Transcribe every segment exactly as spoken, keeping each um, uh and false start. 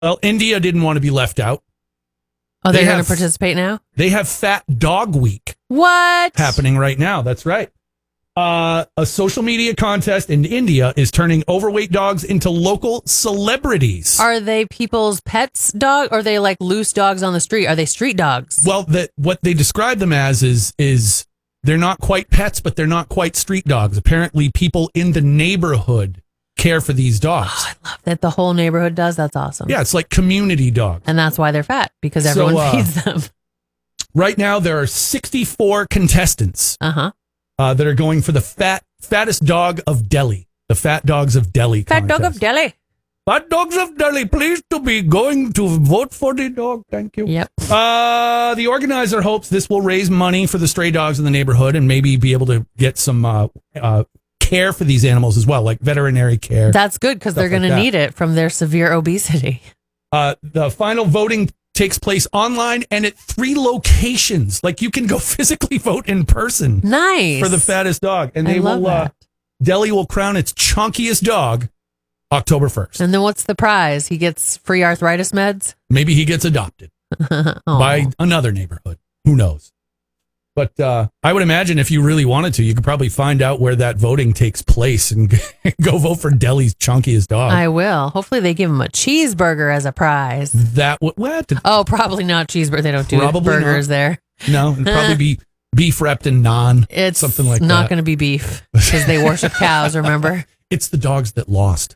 Well, India didn't want to be left out. Oh, they're They going have- to participate now? They have Fat Dog Week What? happening right now. That's right. Uh, a social media contest in India is turning overweight dogs into local celebrities. Are they people's pets dog? Or are they like loose dogs on the street? Are they street dogs? Well, that what they describe them as is is they're not quite pets, but they're not quite street dogs. Apparently, people in the neighborhood care for these dogs. Oh, I love that the whole neighborhood does. That's awesome. Yeah, it's like community dogs. And that's why they're fat, because So, everyone uh, feeds them. Right now, there are sixty-four contestants Uh-huh. uh, that are going for the fat fattest dog of Delhi, the Fat Dogs of Delhi. Fat dog contest. of Delhi. Fat Dogs of Delhi, pleased to be going to vote for the dog. Thank you. Yep. Uh, the organizer hopes this will raise money for the stray dogs in the neighborhood and maybe be able to get some uh, uh, care for these animals as well, like veterinary care. That's good, because they're Stuff like going to that. need it from their severe obesity. Uh, the final voting takes place online and at three locations. Like you can go physically vote in person Nice. for the fattest dog. And I they love will, uh, that. Delhi will crown its chunkiest dog October first. And then what's the prize? He gets free arthritis meds? Maybe he gets adopted Aw. by another neighborhood. Who knows? But uh, I would imagine if you really wanted to, you could probably find out where that voting takes place and go vote for Delhi's chunkiest dog. I will. Hopefully they give him a cheeseburger as a prize. that would, what? Oh, probably not cheeseburger. They don't do Probably burgers not. there. No, it'd probably be beef wrapped in naan. It's something like not that. going to be beef, because they worship cows, remember? It's the dogs that lost.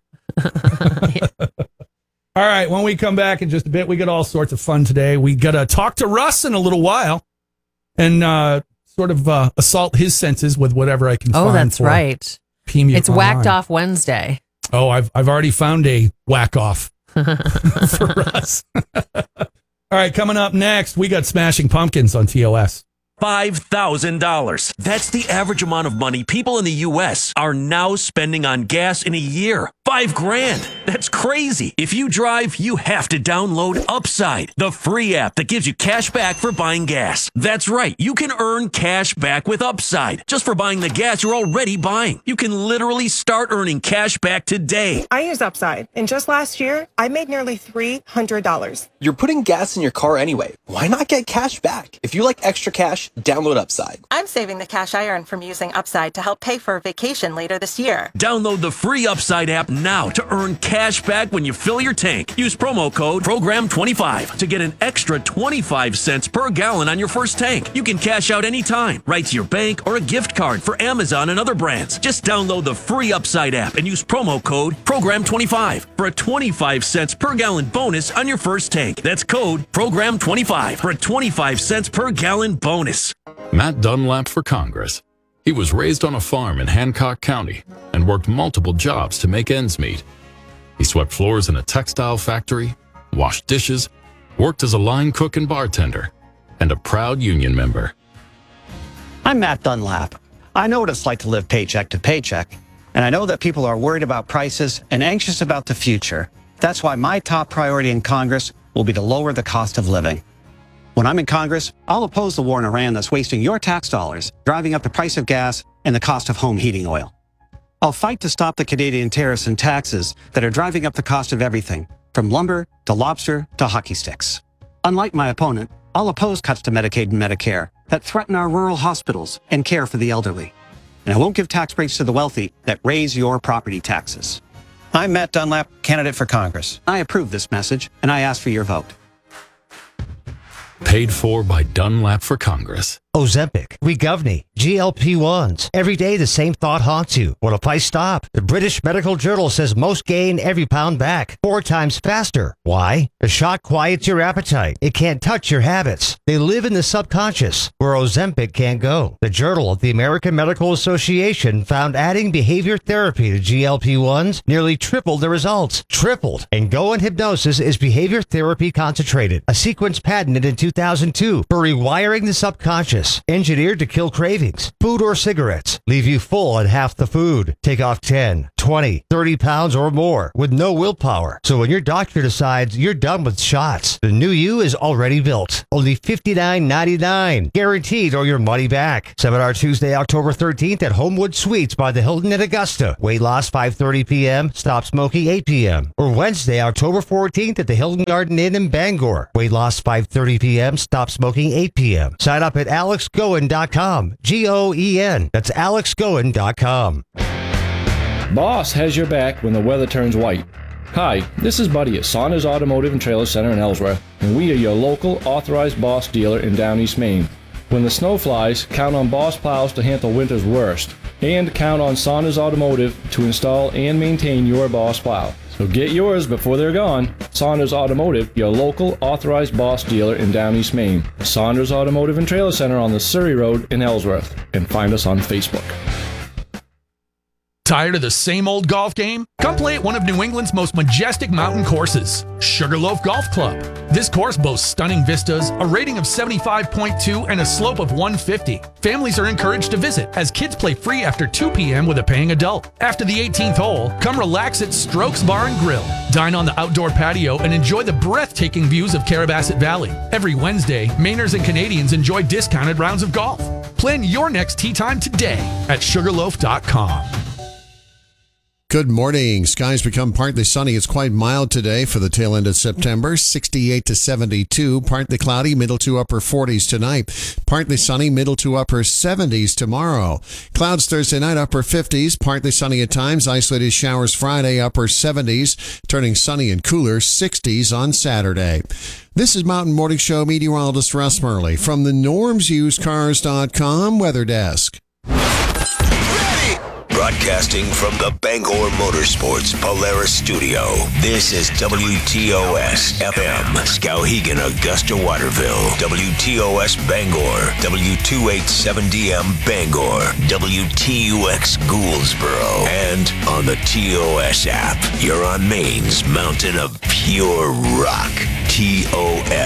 All right, when we come back in just a bit, we got all sorts of fun today. We got to talk to Russ in a little while and uh, sort of uh, assault his senses with whatever I can Oh, find. that's for right. P M U It's Whacked Online. Off Wednesday. Oh, I've I've already found a whack off for us. All right, coming up next, we got Smashing Pumpkins on T O S. five thousand dollars. That's the average amount of money people in the U S are now spending on gas in a year. Five grand. That's crazy. If you drive, you have to download Upside, the free app that gives you cash back for buying gas. That's right. You can earn cash back with Upside just for buying the gas you're already buying. You can literally start earning cash back today. I use Upside, and just last year, I made nearly three hundred dollars. You're putting gas in your car anyway. Why not get cash back? If you like extra cash, download Upside. I'm saving the cash I earn from using Upside to help pay for a vacation later this year. Download the free Upside app now to earn cash back when you fill your tank. Use promo code program twenty-five to get an extra twenty-five cents per gallon on your first tank. You can cash out anytime, right to your bank or a gift card for Amazon and other brands. Just download the free Upside app and use promo code program twenty-five for a twenty-five cents per gallon bonus on your first tank. That's code program twenty-five for a twenty-five cents per gallon bonus. Matt Dunlap for Congress. He was raised on a farm in Hancock County and worked multiple jobs to make ends meet. He swept floors in a textile factory, washed dishes, worked as a line cook and bartender, and a proud union member. I'm Matt Dunlap. I know what it's like to live paycheck to paycheck, and I know that people are worried about prices and anxious about the future. That's why my top priority in Congress will be to lower the cost of living. When I'm in Congress, I'll oppose the war in Iran that's wasting your tax dollars, driving up the price of gas and the cost of home heating oil. I'll fight to stop the Canadian tariffs and taxes that are driving up the cost of everything, from lumber to lobster to hockey sticks. Unlike my opponent, I'll oppose cuts to Medicaid and Medicare that threaten our rural hospitals and care for the elderly. And I won't give tax breaks to the wealthy that raise your property taxes. I'm Matt Dunlap, candidate for Congress. I approve this message, and I ask for your vote. Paid for by Dunlap for Congress. Ozempic, Wegovy, G L P ones. Every day the same thought haunts you. Will the price stop? The British Medical Journal says most gain every pound back, four times faster. Why? The shot quiets your appetite. It can't touch your habits. They live in the subconscious, where Ozempic can't go. The Journal of the American Medical Association found adding behavior therapy to G L P ones nearly tripled the results. Tripled. And Go and Hypnosis is behavior therapy concentrated, a sequence patented in two thousand two for rewiring the subconscious. delicious. Engineered to kill cravings. Food or cigarettes. Leave you full on half the food. Take off ten, twenty, thirty pounds or more with no willpower. So when your doctor decides you're done with shots, the new you is already built. Only fifty-nine ninety-nine. Guaranteed or your money back. Seminar Tuesday, October thirteenth at Homewood Suites by the Hilton in Augusta. Weight loss five thirty p.m. Stop smoking eight p.m. Or Wednesday, October fourteenth at the Hilton Garden Inn in Bangor. Weight loss five thirty p.m. Stop smoking eight p.m. Sign up at alex goen dot com. G O E N. That's alex goen dot com. Boss has your back when the weather turns white. Hi, this is Buddy at Saunders Automotive and Trailer Center in Ellsworth, and we are your local authorized Boss dealer in Down East Maine. When the snow flies, count on Boss plows to handle winter's worst, and count on Saunders Automotive to install and maintain your Boss plow. So get yours before they're gone. Saunders Automotive, your local authorized Boss dealer in Down East Maine. Saunders Automotive and Trailer Center on the Surrey Road in Ellsworth, and find us on Facebook. Tired of the same old golf game? Come play at one of New England's most majestic mountain courses, Sugarloaf Golf Club. This course boasts stunning vistas, a rating of seventy-five point two, and a slope of one fifty. Families are encouraged to visit, as kids play free after two p.m. with a paying adult. After the eighteenth hole, come relax at Strokes Bar and Grill. Dine on the outdoor patio and enjoy the breathtaking views of Carabasset Valley. Every Wednesday, Mainers and Canadians enjoy discounted rounds of golf. Plan your next tee time today at sugarloaf dot com. Good morning. Skies become partly sunny. It's quite mild today for the tail end of September. sixty-eight to seventy-two. Partly cloudy, middle to upper forties tonight. Partly sunny, middle to upper seventies tomorrow. Clouds Thursday night, upper fifties. Partly sunny at times. Isolated showers Friday, upper seventies. Turning sunny and cooler, sixties on Saturday. This is Mountain Morning Show meteorologist Russ Murley from the norms used cars dot com Weather Desk. Broadcasting from the Bangor Motorsports Polaris Studio, this is W T O S F M, Skowhegan, Augusta, Waterville, W T O S Bangor, W two eighty-seven D M Bangor, W T U X Gouldsboro, and on the T O S app. You're on Maine's mountain of pure rock, T O